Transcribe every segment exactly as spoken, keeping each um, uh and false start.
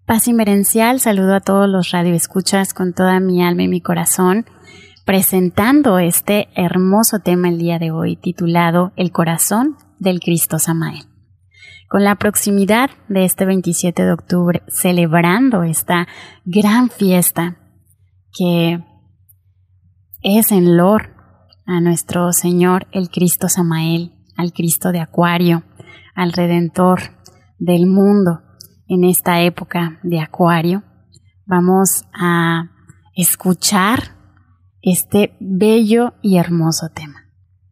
Paz inverencial, saludo a todos los radioescuchas con toda mi alma y mi corazón, presentando este hermoso tema el día de hoy, titulado El corazón del Cristo Samael. Con la proximidad de este veintisiete de octubre, celebrando esta gran fiesta que es en lor a nuestro Señor, el Cristo Samael, al Cristo de Acuario, al Redentor del mundo. En esta época de Acuario, vamos a escuchar este bello y hermoso tema.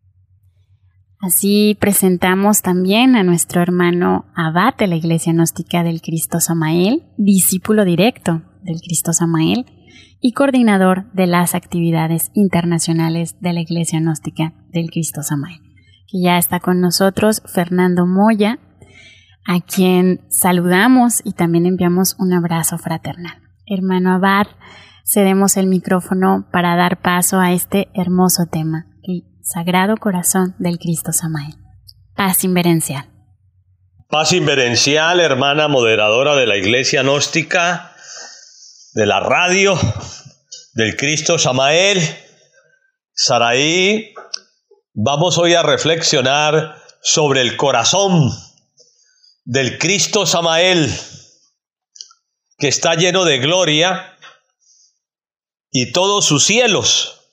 Así presentamos también a nuestro hermano Abad de la Iglesia Gnóstica del Cristo Samael, discípulo directo del Cristo Samael y coordinador de las actividades internacionales de la Iglesia Gnóstica del Cristo Samael, que ya está con nosotros Fernando Moya, a quien saludamos y también enviamos un abrazo fraternal. Hermano Abad, cedemos el micrófono para dar paso a este hermoso tema, el Sagrado Corazón del Cristo Samael. Paz inverencial. Paz inverencial, hermana moderadora de la Iglesia Gnóstica, de la radio, del Cristo Samael. Saraí, vamos hoy a reflexionar sobre el corazón del Cristo Samael, que está lleno de gloria y todos sus cielos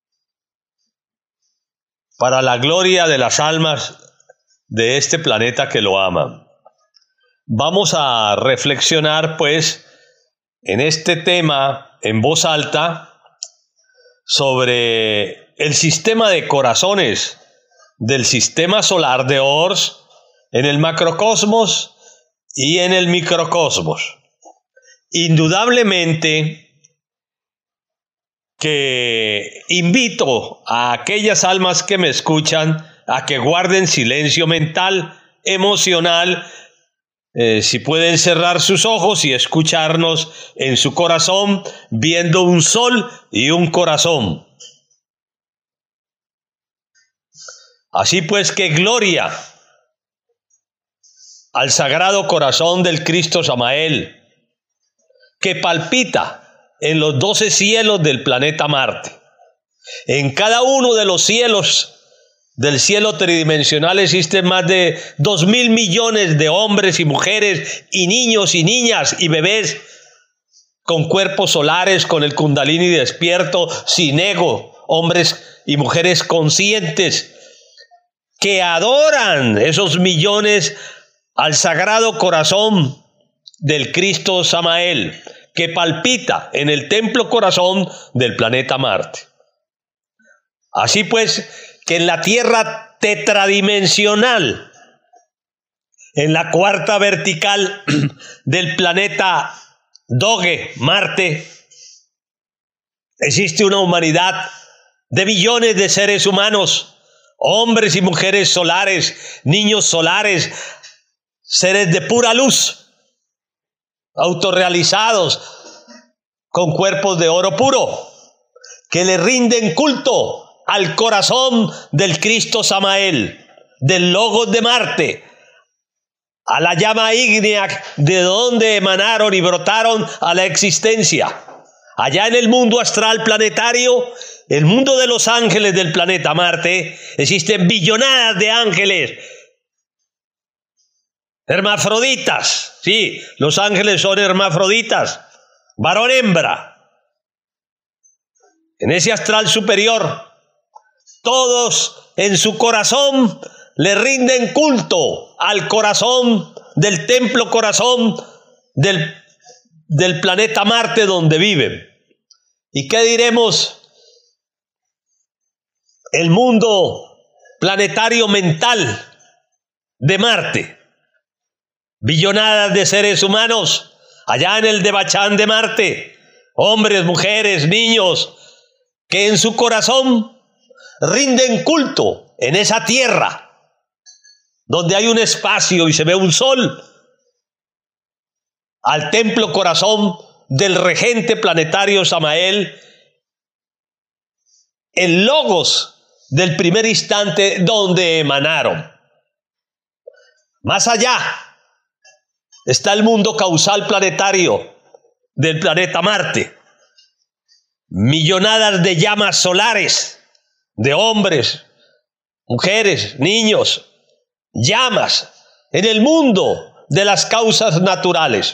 para la gloria de las almas de este planeta que lo aman. Vamos a reflexionar pues en este tema en voz alta sobre el sistema de corazones del sistema solar de Ors en el macrocosmos y en el microcosmos. Indudablemente que invito a aquellas almas que me escuchan a que guarden silencio mental, emocional, eh, si pueden cerrar sus ojos y escucharnos en su corazón, viendo un sol y un corazón. Así pues, que gloria al Sagrado Corazón del Cristo Samael, que palpita en los doce cielos del planeta Marte. En cada uno de los cielos del cielo tridimensional existen más de dos mil millones de hombres y mujeres y niños y niñas y bebés con cuerpos solares, con el Kundalini despierto, sin ego, hombres y mujeres conscientes que adoran esos millones al Sagrado Corazón del Cristo Samael, que palpita en el templo corazón del planeta Marte. Así pues, que en la Tierra tetradimensional, en la cuarta vertical del planeta Doge, Marte, existe una humanidad de millones de seres humanos, hombres y mujeres solares, niños solares, seres de pura luz, autorrealizados, con cuerpos de oro puro, que le rinden culto al corazón del Cristo Samael, del Logos de Marte, a la llama ígnea de donde emanaron y brotaron a la existencia. Allá en el mundo astral planetario, el mundo de los ángeles del planeta Marte, existen billonadas de ángeles hermafroditas. Sí, los ángeles son hermafroditas, varón-hembra. En ese astral superior, todos en su corazón le rinden culto al corazón del templo corazón del, del planeta Marte donde viven. ¿Y qué diremos? El mundo planetario mental de Marte. Billonadas de seres humanos allá en el Devachan de Marte, hombres, mujeres, niños, que en su corazón rinden culto en esa tierra donde hay un espacio y se ve un sol, al templo corazón del regente planetario Samael, el logos del primer instante donde emanaron. Más allá, está el mundo causal planetario del planeta Marte. Millonadas de llamas solares, de hombres, mujeres, niños, llamas en el mundo de las causas naturales.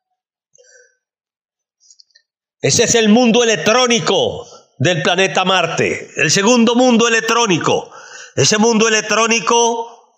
Ese es el mundo electrónico del planeta Marte, el segundo mundo electrónico. Ese mundo electrónico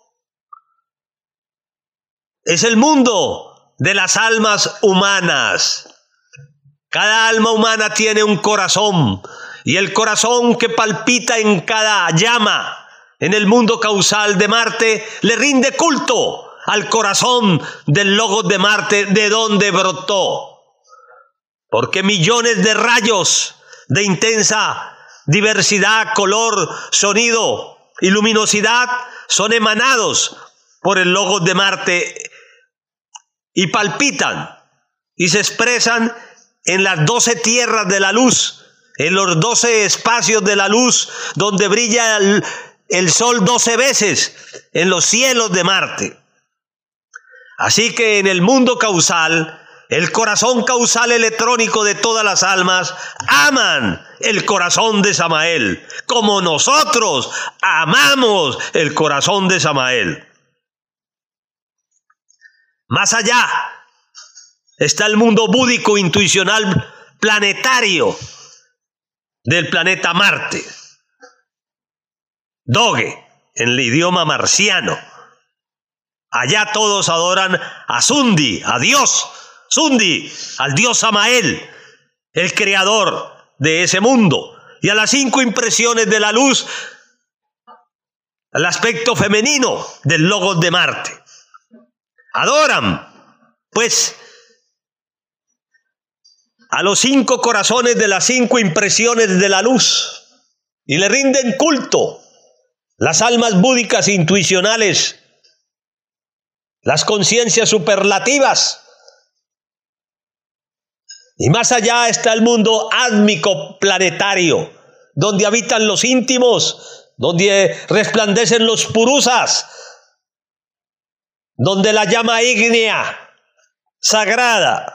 es el mundo de las almas humanas. Cada alma humana tiene un corazón, y el corazón que palpita en cada llama en el mundo causal de Marte le rinde culto al corazón del Logos de Marte, de donde brotó. Porque millones de rayos de intensa diversidad, color, sonido y luminosidad son emanados por el Logos de Marte y palpitan y se expresan en las doce tierras de la luz, en los doce espacios de la luz donde brilla el, el sol doce veces, en los cielos de Marte. Así que en el mundo causal, el corazón causal electrónico de todas las almas aman el corazón de Samael, como nosotros amamos el corazón de Samael. Más allá está el mundo búdico intuicional planetario del planeta Marte. Doge, en el idioma marciano. Allá todos adoran a Sundi, a Dios. Sundi, al dios Samael, el creador de ese mundo. Y a las cinco impresiones de la luz, al aspecto femenino del Logos de Marte. Adoran, pues, a los cinco corazones de las cinco impresiones de la luz y le rinden culto las almas búdicas intuicionales, las conciencias superlativas. Y más allá está el mundo átmico planetario, donde habitan los íntimos, donde resplandecen los purusas, donde la llama ígnea sagrada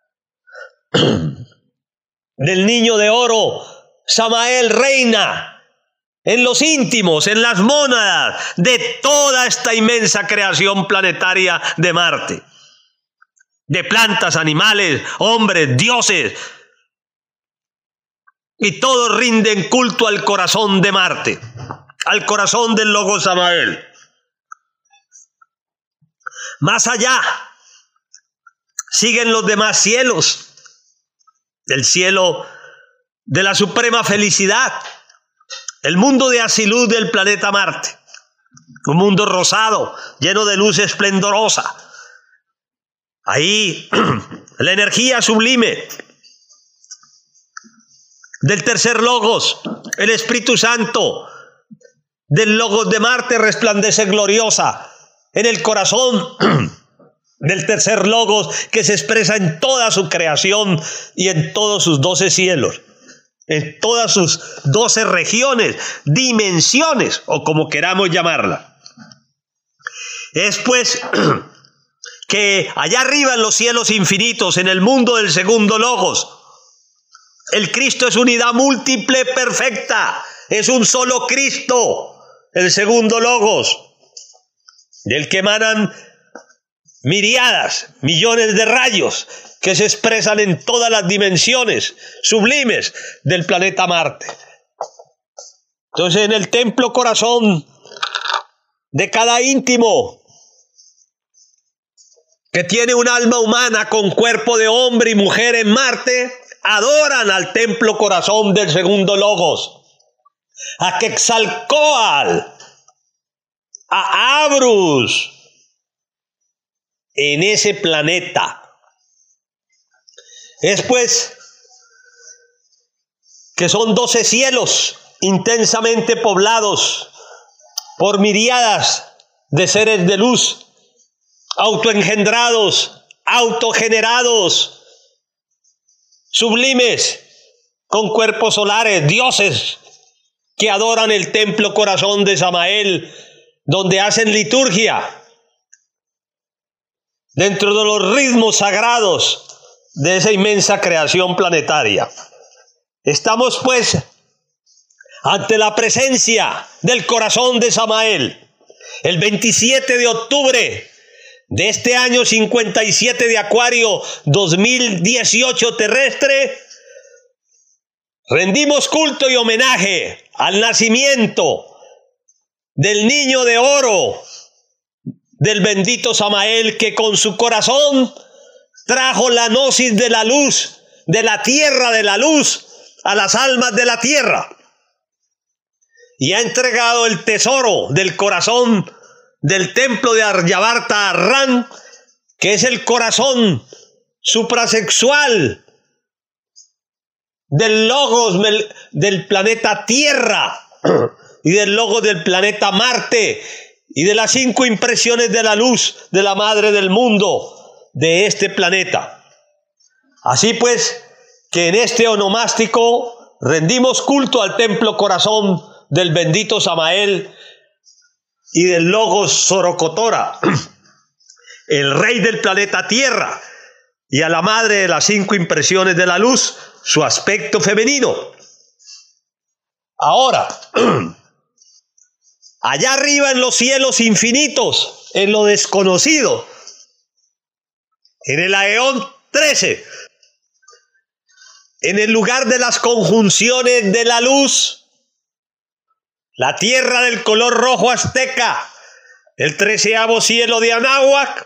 del niño de oro, Samael, reina en los íntimos, en las mónadas de toda esta inmensa creación planetaria de Marte. De plantas, animales, hombres, dioses. Y todos rinden culto al corazón de Marte, al corazón del Logos Samael. Más allá siguen los demás cielos. El cielo de la suprema felicidad, el mundo de Asilud del planeta Marte, un mundo rosado, lleno de luz esplendorosa. Ahí la energía sublime del tercer Logos, el Espíritu Santo del Logos de Marte resplandece gloriosa en el corazón del tercer Logos, que se expresa en toda su creación y en todos sus doce cielos, en todas sus doce regiones, dimensiones, o como queramos llamarla. Es pues que allá arriba en los cielos infinitos, en el mundo del segundo Logos, el Cristo es unidad múltiple perfecta, es un solo Cristo, el segundo Logos, del que emanan miriadas, millones de rayos que se expresan en todas las dimensiones sublimes del planeta Marte. Entonces, en el templo corazón de cada íntimo que tiene un alma humana con cuerpo de hombre y mujer en Marte, adoran al templo corazón del segundo Logos, a Quetzalcóatl, a Abrus, en ese planeta. Es pues que son doce cielos intensamente poblados por miriadas de seres de luz, autoengendrados, autogenerados, sublimes, con cuerpos solares, dioses que adoran el templo corazón de Samael, donde hacen liturgia dentro de los ritmos sagrados de esa inmensa creación planetaria. Estamos pues ante la presencia del corazón de Samael. El veintisiete de octubre de este año cincuenta y siete de Acuario dos mil dieciocho terrestre, rendimos culto y homenaje al nacimiento del niño de oro, del bendito Samael, que con su corazón trajo la gnosis de la luz, de la tierra de la luz, a las almas de la tierra. Y ha entregado el tesoro del corazón del templo de Aryavarta Arran, que es el corazón suprasexual del logos del planeta Tierra y del logos del planeta Marte y de las cinco impresiones de la luz de la madre del mundo de este planeta. Así pues, que en este onomástico rendimos culto al templo corazón del bendito Samael y del logos Sorocotora, el rey del planeta Tierra, y a la madre de las cinco impresiones de la luz, su aspecto femenino. Ahora, allá arriba en los cielos infinitos, en lo desconocido, en el Aeón trece, en el lugar de las conjunciones de la luz, la tierra del color rojo azteca, el treceavo cielo de Anáhuac,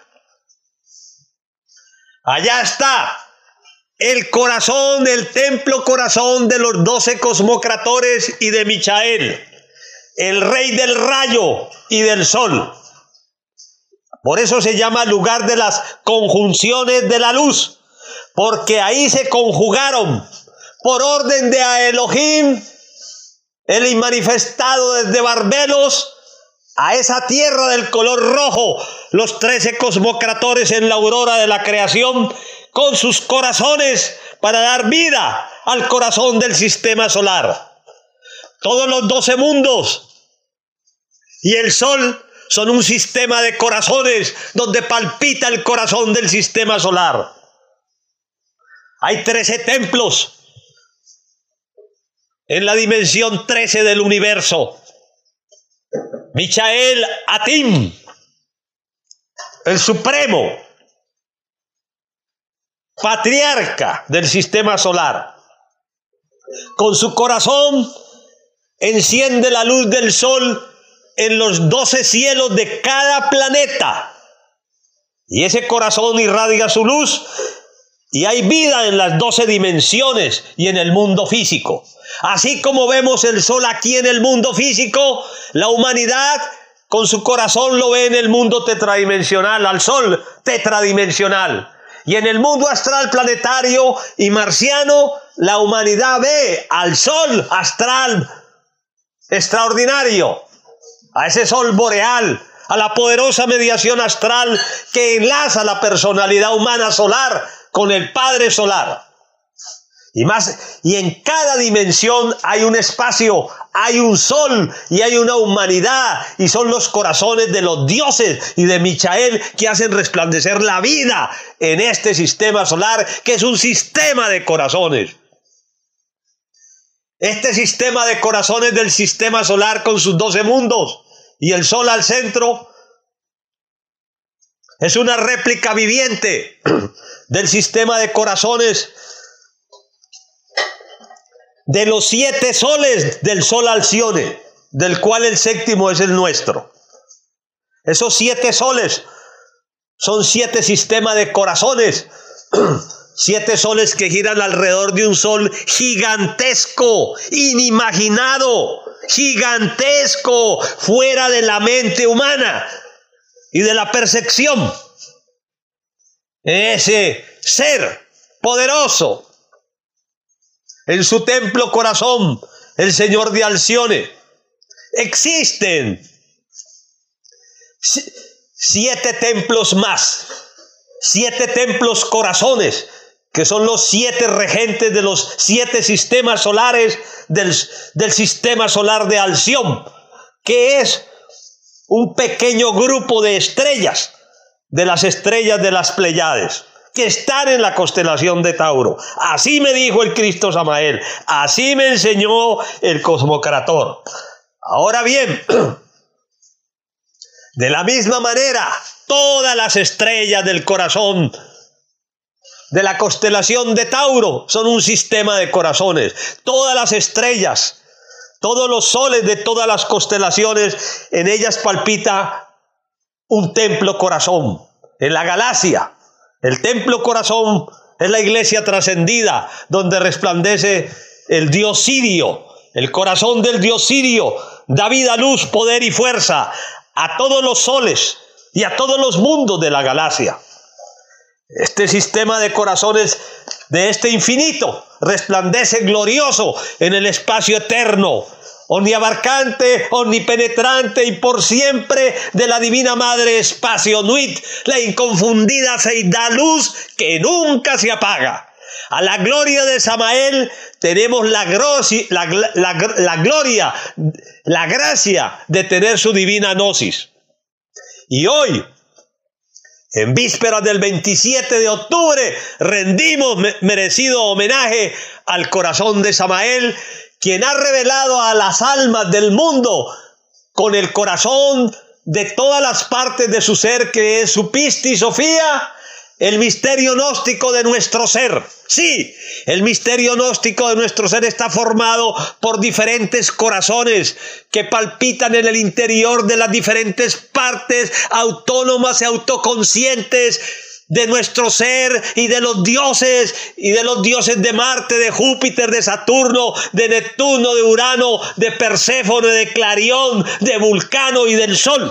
allá está el corazón, el templo corazón de los doce cosmocratores y de Michael, el rey del rayo y del sol. Por eso se llama lugar de las conjunciones de la luz, porque ahí se conjugaron por orden de Elohim, el inmanifestado desde Barbelos, a esa tierra del color rojo, los trece cosmocratores en la aurora de la creación, con sus corazones para dar vida al corazón del sistema solar. Todos los doce mundos y el sol son un sistema de corazones donde palpita el corazón del sistema solar. Hay trece templos en la dimensión trece del universo. Michael Atim, el supremo patriarca del sistema solar, con su corazón enciende la luz del sol en los doce cielos de cada planeta, y ese corazón irradia su luz, y hay vida en las doce dimensiones y en el mundo físico. Así como vemos el sol aquí en el mundo físico, la humanidad con su corazón lo ve en el mundo tetradimensional, al sol tetradimensional. Y en el mundo astral planetario y marciano, la humanidad ve al sol astral extraordinario, a ese sol boreal, a la poderosa mediación astral que enlaza la personalidad humana solar con el Padre solar. Y más, y en cada dimensión hay un espacio, hay un sol y hay una humanidad, y son los corazones de los dioses y de Michael que hacen resplandecer la vida en este sistema solar, que es un sistema de corazones. Este sistema de corazones del sistema solar con sus doce mundos y el sol al centro es una réplica viviente del sistema de corazones de los siete soles del sol Alcione, del cual el séptimo es el nuestro. Esos siete soles son siete sistemas de corazones, siete soles que giran alrededor de un sol gigantesco, inimaginado, gigantesco, fuera de la mente humana y de la percepción. Ese ser poderoso, en su templo corazón, el Señor de Alcione, existen siete templos más, siete templos corazones, que son los siete regentes de los siete sistemas solares del, del sistema solar de Alción, que es un pequeño grupo de estrellas de las estrellas de las Pléyades, que están en la constelación de Tauro. Así me dijo el Cristo Samael, así me enseñó el Cosmocrator. Ahora bien, de la misma manera, todas las estrellas del corazón de la constelación de Tauro son un sistema de corazones. Todas las estrellas, todos los soles de todas las constelaciones, en ellas palpita un templo corazón. En la galaxia, el templo corazón es la iglesia trascendida, donde resplandece el Dios Sirio. El corazón del Dios Sirio da vida, luz, poder y fuerza a todos los soles y a todos los mundos de la galaxia. Este sistema de corazones de este infinito resplandece glorioso en el espacio eterno, omniabarcante, omnipenetrante y por siempre de la Divina Madre Espacio Nuit, la inconfundida Seidá luz que nunca se apaga. A la gloria de Samael tenemos la, grosi, la, la, la gloria, la gracia de tener su divina gnosis. Y hoy, en vísperas del veintisiete de octubre, rendimos merecido homenaje al corazón de Samael, quien ha revelado a las almas del mundo con el corazón de todas las partes de su ser, que es su Pistis Sofía, el misterio gnóstico de nuestro ser. Sí, el misterio gnóstico de nuestro ser está formado por diferentes corazones que palpitan en el interior de las diferentes partes autónomas y autoconscientes de nuestro ser y de los dioses y de los dioses de Marte, de Júpiter, de Saturno, de Neptuno, de Urano, de Perséfone, de Clarión, de Vulcano y del Sol.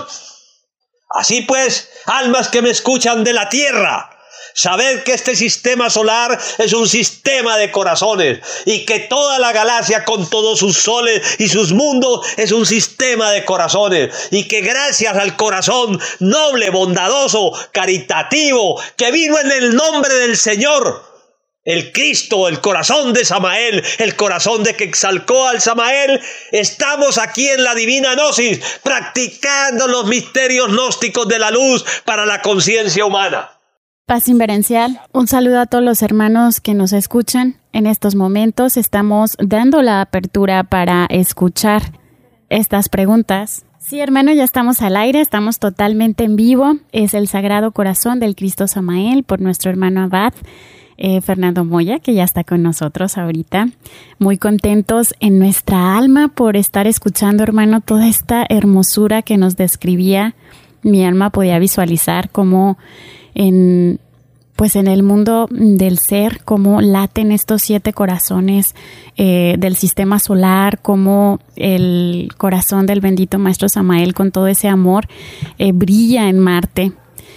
Así pues, almas que me escuchan de la Tierra, sabed que este sistema solar es un sistema de corazones y que toda la galaxia con todos sus soles y sus mundos es un sistema de corazones, y que gracias al corazón noble, bondadoso, caritativo que vino en el nombre del Señor, el Cristo, el corazón de Samael, el corazón de que exalcó al Samael, estamos aquí en la divina gnosis practicando los misterios gnósticos de la luz para la conciencia humana. Paz inverencial, un saludo a todos los hermanos que nos escuchan. En estos momentos estamos dando la apertura para escuchar estas preguntas. Sí, hermano, ya estamos al aire, estamos totalmente en vivo. Es el Sagrado Corazón del Cristo Samael por nuestro hermano Abad, eh, Fernando Moya, que ya está con nosotros ahorita. Muy contentos en nuestra alma por estar escuchando, hermano, toda esta hermosura que nos describía. Mi alma podía visualizar cómo en, pues en el mundo del ser, cómo laten estos siete corazones eh, del sistema solar, cómo el corazón del bendito Maestro Samael con todo ese amor eh, brilla en Marte.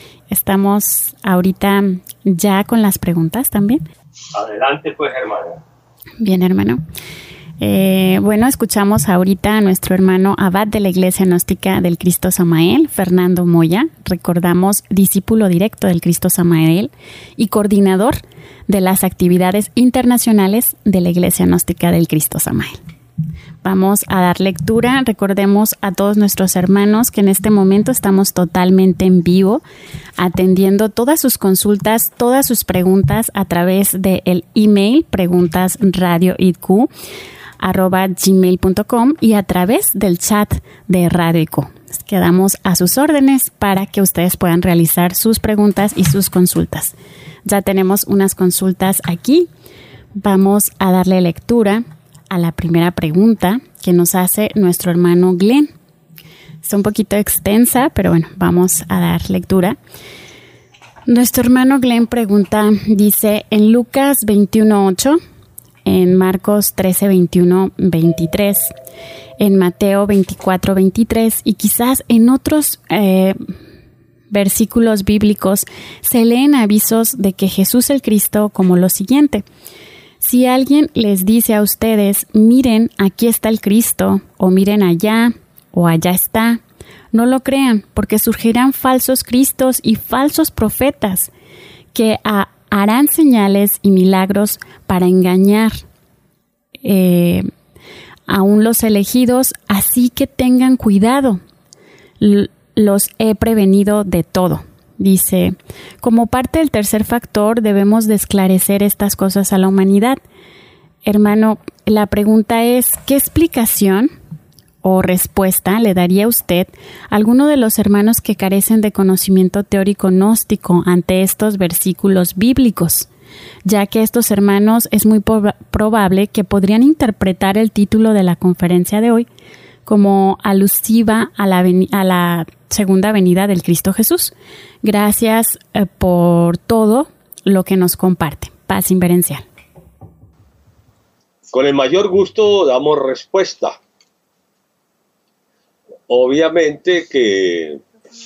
Estamos ahorita ya con las preguntas también. Adelante pues, hermano. Bien, hermano. Eh, bueno, escuchamos ahorita a nuestro hermano Abad de la Iglesia Gnóstica del Cristo Samael, Fernando Moya. Recordamos, discípulo directo del Cristo Samael y coordinador de las actividades internacionales de la Iglesia Gnóstica del Cristo Samael. Vamos a dar lectura. Recordemos a todos nuestros hermanos que en este momento estamos totalmente en vivo, atendiendo todas sus consultas, todas sus preguntas a través del email preguntasradioiq arroba gmail punto com y a través del chat de Radio I Q. Quedamos a sus órdenes para que ustedes puedan realizar sus preguntas y sus consultas. Ya tenemos unas consultas aquí. Vamos a darle lectura a la primera pregunta que nos hace nuestro hermano Glenn. Está un poquito extensa, pero bueno, vamos a dar lectura. Nuestro hermano Glenn pregunta, dice, en Lucas veintiuno ocho, en Marcos trece veintiuno veintitrés, en Mateo veinticuatro veintitrés y quizás en otros eh, versículos bíblicos se leen avisos de que Jesús el Cristo como lo siguiente: si alguien les dice a ustedes, miren, aquí está el Cristo, o miren allá, o allá está, no lo crean, porque surgirán falsos cristos y falsos profetas que a, harán señales y milagros para engañar eh, aún los elegidos, así que tengan cuidado. L- los he prevenido de todo. Dice, como parte del tercer factor debemos de esclarecer estas cosas a la humanidad. Hermano, la pregunta es, ¿qué explicación o respuesta le daría usted a alguno de los hermanos que carecen de conocimiento teórico gnóstico ante estos versículos bíblicos? Ya que estos hermanos es muy po- probable que podrían interpretar el título de la conferencia de hoy como alusiva a la, veni- a la segunda venida del Cristo Jesús. Gracias eh, por todo lo que nos comparte. Paz inverencial. Con el mayor gusto damos respuesta. Obviamente que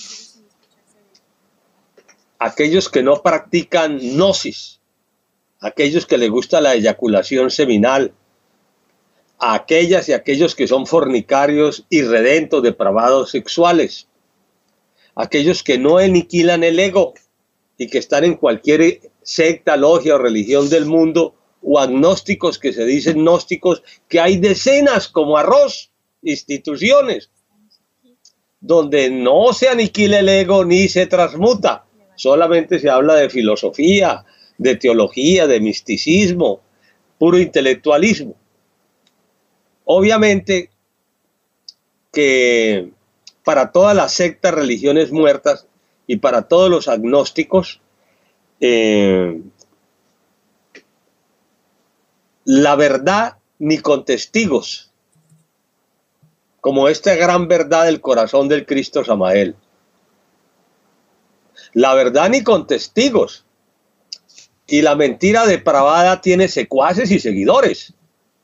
aquellos que no practican gnosis, aquellos que les gusta la eyaculación seminal, a aquellas y aquellos que son fornicarios, irredentos, depravados sexuales, aquellos que no aniquilan el ego y que están en cualquier secta, logia o religión del mundo, o agnósticos que se dicen gnósticos, que hay decenas como arroz, instituciones, donde no se aniquila el ego ni se transmuta, solamente se habla de filosofía, de teología, de misticismo, puro intelectualismo. Obviamente que para todas las sectas, religiones muertas y para todos los agnósticos, eh, la verdad ni con testigos, como esta gran verdad del corazón del Cristo Samael. La verdad ni con testigos. Y la mentira depravada tiene secuaces y seguidores.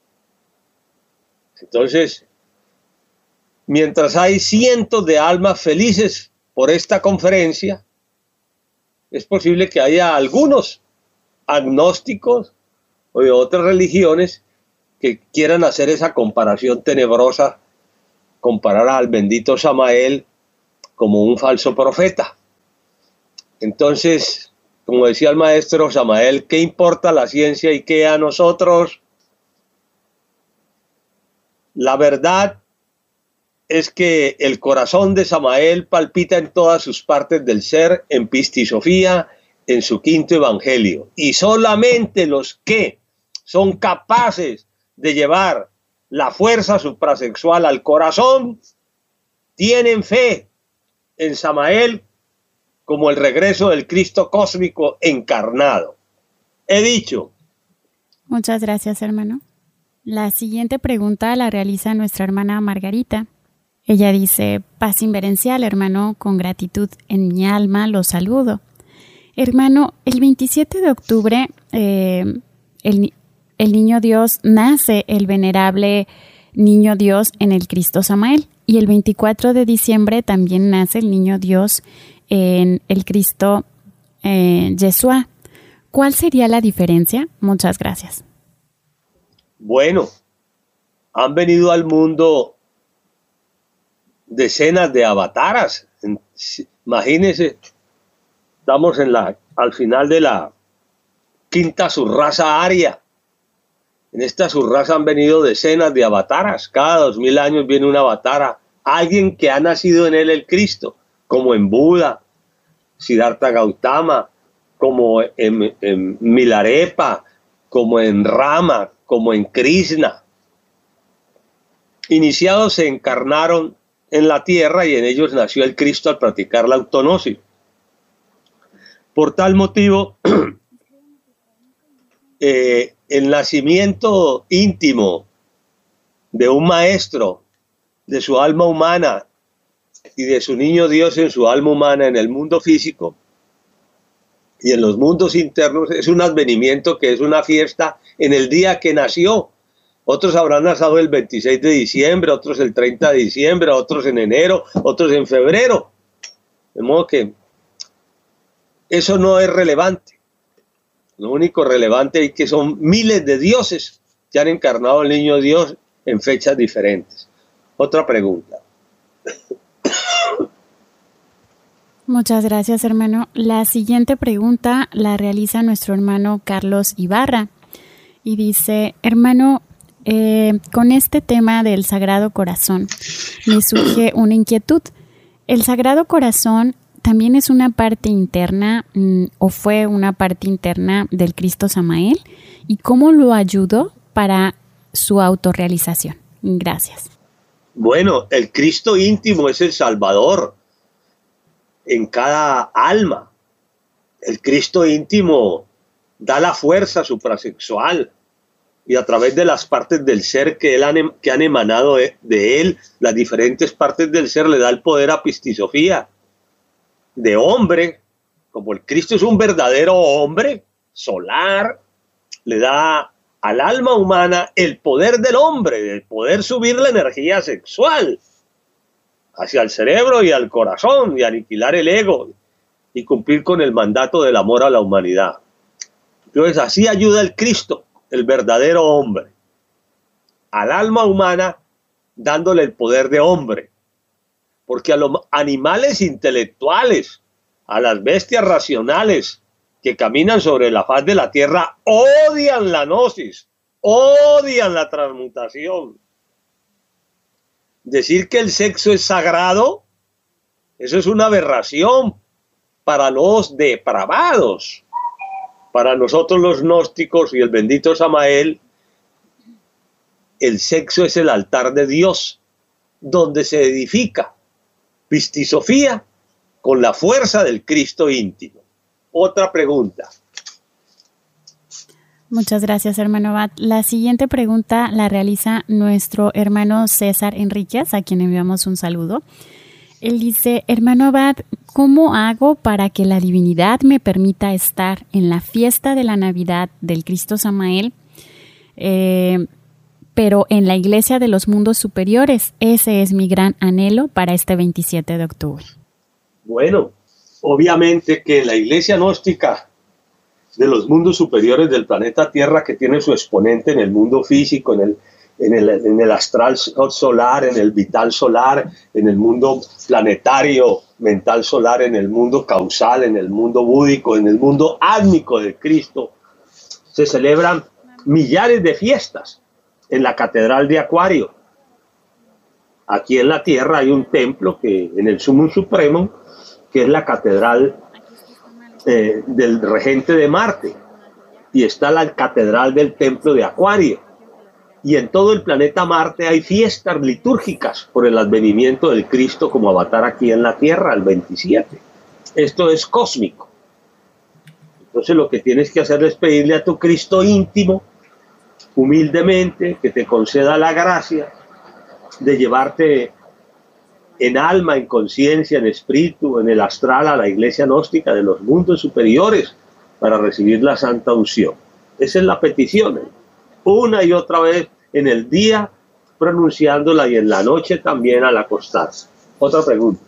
Entonces, mientras hay cientos de almas felices por esta conferencia, es posible que haya algunos agnósticos o de otras religiones que quieran hacer esa comparación tenebrosa, comparar al bendito Samael como un falso profeta. Entonces, como decía el maestro Samael, ¿qué importa la ciencia y qué a nosotros? La verdad es que el corazón de Samael palpita en todas sus partes del ser, en Pistisofía, en su quinto evangelio. Y solamente los que son capaces de llevar la fuerza suprasexual al corazón tienen fe en Samael como el regreso del Cristo cósmico encarnado. He dicho. Muchas gracias, hermano. La siguiente pregunta la realiza nuestra hermana Margarita. Ella dice, paz inverencial, hermano, con gratitud en mi alma, lo saludo. Hermano, el veintisiete de octubre, eh, el, el niño Dios nace, el venerable niño Dios en el Cristo Samael. Y el veinticuatro de diciembre también nace el niño Dios en el Cristo eh, Yeshua. ¿Cuál sería la diferencia? Muchas gracias. Bueno, han venido al mundo decenas de avataras. Imagínense, estamos en la, al final de la quinta subraza aria. En esta subraza han venido decenas de avataras. Cada dos mil años viene una avatara. Alguien que ha nacido en él el Cristo, como en Buda, Siddhartha Gautama, como en, en Milarepa, como en Rama, como en Krishna. Iniciados se encarnaron en la tierra y en ellos nació el Cristo al practicar la autonosis. Por tal motivo, eh, el nacimiento íntimo de un maestro, de su alma humana y de su niño Dios en su alma humana en el mundo físico y en los mundos internos, es un advenimiento que es una fiesta en el día que nació. Otros habrán nacido el veintiséis de diciembre, otros el treinta de diciembre, otros en enero, otros en febrero. De modo que eso no es relevante. Lo único relevante es que son miles de dioses que han encarnado al niño Dios en fechas diferentes. Otra pregunta. Muchas gracias, hermano. La siguiente pregunta la realiza nuestro hermano Carlos Ibarra y dice, hermano, eh, con este tema del Sagrado Corazón me surge una inquietud. ¿El Sagrado Corazón también es una parte interna mmm, o fue una parte interna del Cristo Samael, y cómo lo ayudó para su autorrealización. Gracias. Bueno, el Cristo íntimo es el Salvador en cada alma. El Cristo íntimo da la fuerza suprasexual y a través de las partes del ser que, él han, que han emanado de, de él, las diferentes partes del ser, le da el poder a Pistisofía de hombre. Como el Cristo es un verdadero hombre solar, le da al alma humana el poder del hombre, el poder subir la energía sexual hacia el cerebro y al corazón y aniquilar el ego y cumplir con el mandato del amor a la humanidad. Entonces así ayuda el Cristo, el verdadero hombre, al alma humana, dándole el poder de hombre. Porque a los animales intelectuales, a las bestias racionales que caminan sobre la faz de la tierra, odian la gnosis, odian la transmutación. Decir que el sexo es sagrado, eso es una aberración para los depravados. Para nosotros los gnósticos y el bendito Samael, el sexo es el altar de Dios, donde se edifica Pistisofía con la fuerza del Cristo íntimo. Otra pregunta. Muchas gracias, hermano Abad. La siguiente pregunta la realiza nuestro hermano César Enríquez, a quien enviamos un saludo. Él dice: hermano Abad, ¿cómo hago para que la divinidad me permita estar en la fiesta de la Navidad del Cristo Samael, eh, pero en la iglesia de los mundos superiores? Ese es mi gran anhelo para este veintisiete de octubre. Bueno, obviamente que la iglesia gnóstica de los mundos superiores del planeta Tierra, que tiene su exponente en el mundo físico, en el, en el, en el astral solar, en el vital solar, en el mundo planetario mental solar, en el mundo causal, en el mundo búdico, en el mundo átmico de Cristo, se celebran millares de fiestas en la Catedral de Acuario. Aquí en la Tierra hay un templo que en el Sumum Supremo, que es la catedral eh, del regente de Marte, y está la catedral del templo de Acuario, y en todo el planeta Marte hay fiestas litúrgicas por el advenimiento del Cristo como avatar aquí en la Tierra el veintisiete. Esto es cósmico. Entonces lo que tienes que hacer es pedirle a tu Cristo íntimo humildemente que te conceda la gracia de llevarte en alma, en conciencia, en espíritu, en el astral a la iglesia gnóstica de los mundos superiores para recibir la santa unción. Esa es la petición, una y otra vez en el día pronunciándola y en la noche también al acostarse. Otra pregunta.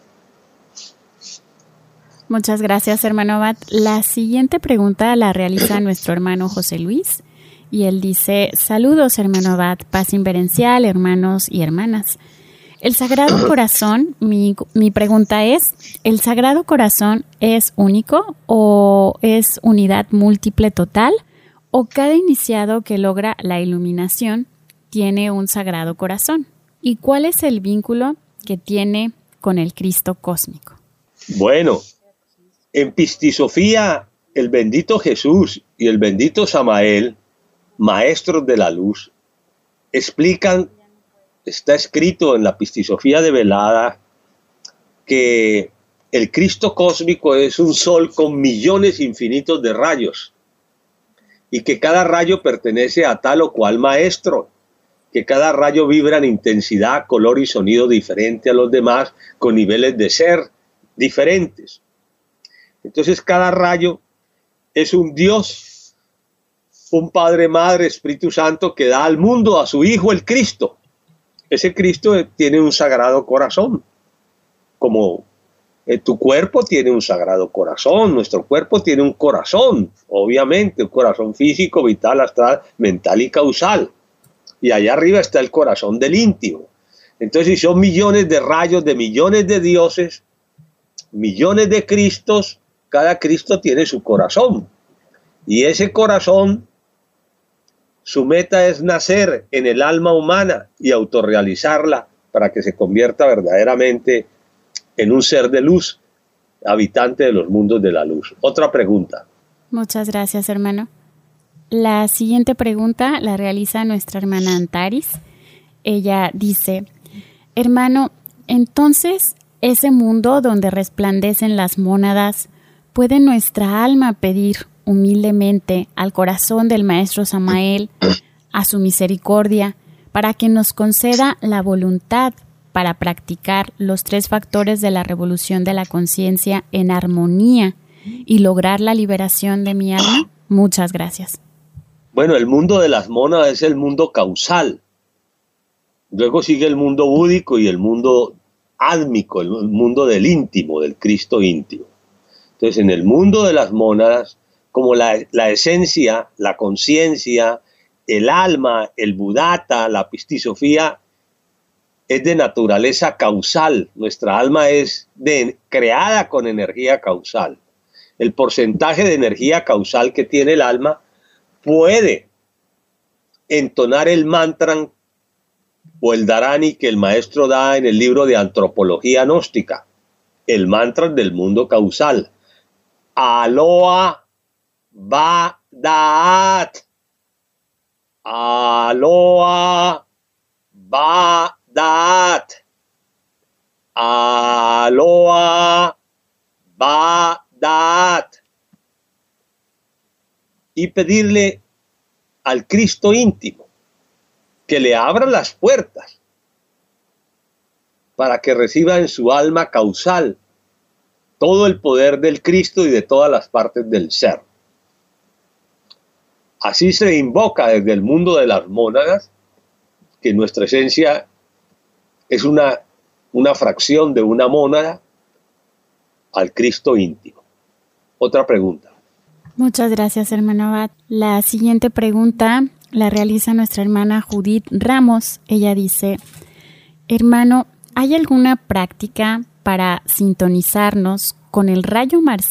Muchas gracias, hermano Abad. La siguiente pregunta la realiza nuestro hermano José Luis, y él dice: saludos, hermano Abad, paz inverencial, hermanos y hermanas. El Sagrado Corazón, mi, mi pregunta es, ¿el Sagrado Corazón es único o es unidad múltiple total? ¿O cada iniciado que logra la iluminación tiene un Sagrado Corazón? ¿Y cuál es el vínculo que tiene con el Cristo cósmico? Bueno, en Pistisofía, el bendito Jesús y el bendito Samael, maestros de la luz, explican. Está escrito en la Pistisofía de Velada que el Cristo cósmico es un sol con millones infinitos de rayos y que cada rayo pertenece a tal o cual maestro, que cada rayo vibra en intensidad, color y sonido diferente a los demás, con niveles de ser diferentes. Entonces cada rayo es un Dios, un Padre, Madre, Espíritu Santo que da al mundo a su Hijo el Cristo. Ese Cristo tiene un sagrado corazón, como eh, tu cuerpo tiene un sagrado corazón, nuestro cuerpo tiene un corazón, obviamente, un corazón físico, vital, astral, mental y causal. Y allá arriba está el corazón del íntimo. Entonces, si son millones de rayos de millones de dioses, millones de Cristos, cada Cristo tiene su corazón. Y ese corazón, su meta es nacer en el alma humana y autorrealizarla para que se convierta verdaderamente en un ser de luz habitante de los mundos de la luz. Otra pregunta. Muchas gracias, hermano. La siguiente pregunta la realiza nuestra hermana Antaris. Ella dice, hermano, entonces, ese mundo donde resplandecen las mónadas, ¿puede nuestra alma pedir humildemente al corazón del Maestro Samael, a su misericordia, para que nos conceda la voluntad para practicar los tres factores de la revolución de la conciencia en armonía y lograr la liberación de mi alma? Muchas gracias. Bueno, el mundo de las mónadas es el mundo causal. Luego sigue el mundo búdico y el mundo átmico, el mundo del íntimo, del Cristo íntimo. Entonces, en el mundo de las mónadas, como la, la esencia, la conciencia, el alma, el budata, la pistisofía, es de naturaleza causal. Nuestra alma es de, creada con energía causal. El porcentaje de energía causal que tiene el alma puede entonar el mantra o el dharani que el maestro da en el libro de Antropología Gnóstica, el mantra del mundo causal. Aloha Badaat. Aloha Badaat. Aloha Badaat. Y pedirle al Cristo íntimo que le abra las puertas para que reciba en su alma causal todo el poder del Cristo y de todas las partes del ser. Así se invoca desde el mundo de las mónadas que nuestra esencia es una, una fracción de una mónada al Cristo íntimo. Otra pregunta. Muchas gracias, hermano Abad. La siguiente pregunta la realiza nuestra hermana Judith Ramos. Ella dice, hermano, ¿hay alguna práctica para sintonizarnos con el rayo marciano